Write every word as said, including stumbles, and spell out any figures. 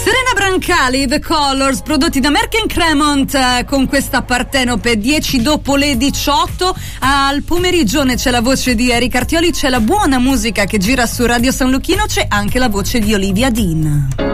Serena Brancali, The Colors, prodotti da Merck and Cremont, eh, con questa Partenope, dieci dopo le diciotto. Al pomerigione c'è la voce di Eric Artioli, c'è la buona musica che gira su Radio San Lucchino, c'è anche la voce di Olivia Dean.